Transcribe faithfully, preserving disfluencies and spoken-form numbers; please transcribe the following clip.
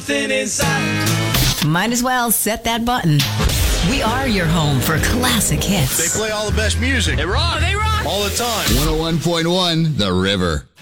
something inside. Might as well set that button. We are your home for classic hits. They play all the best music. They rock. They rock. All the time. one oh one point one The River.